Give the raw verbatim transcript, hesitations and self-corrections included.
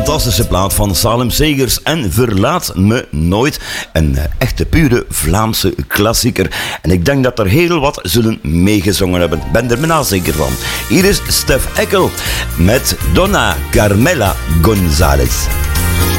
fantastische plaat van Salem Segers en Verlaat me nooit. Een uh, echte pure Vlaamse klassieker. En ik denk dat er heel wat zullen meegezongen hebben. Ben er bijna zeker van. Hier is Stef Eckel met Donna Carmela González.